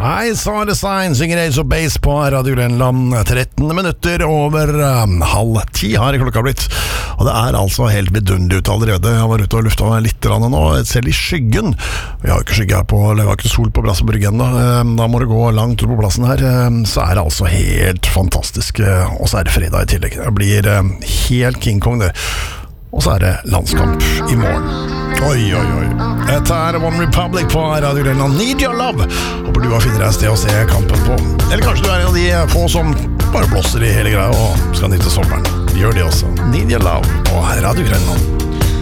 I saw the sign, synger Ace of Base på Radio Grenland. 13 minutter over 9:30 har klokka blitt. Og det er altså helt vidunderlig ute allerede. Jeg var ute og lufta litt nå, selv i skyggen. Vi har ikke skygge her på, eller vi har ikke sol på Brasse Bryggen da må det gå langt ut på plassen her. Så er det altså helt fantastisk. Og så er det fredag i tillegg. Det blir helt King Kong det. Og så er det landskamp i morgen. Oi. Dette er One Republic på Radio Grenland. Need Your Love. Håper du har finner deg et sted å se kampen på. Eller kanskje du er en av de få som bare blåser i hele greia og skal nyte sommeren. Gjør det også. Need Your Love på Radio Grenland.